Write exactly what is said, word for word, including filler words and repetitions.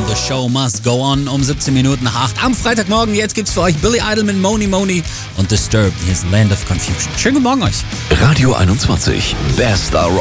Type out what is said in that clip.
und the show must go on um siebzehn Minuten nach acht am Freitagmorgen. Jetzt gibt's für euch Billy Idol mit Moni Moni und Disturbed. Hier ist Land of Confusion. Schönen guten Morgen euch. Radio einundzwanzig, Best Rock.